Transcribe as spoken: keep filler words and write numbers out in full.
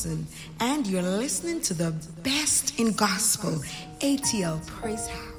Robertson, and you're listening to the best in gospel, A T L Praise House.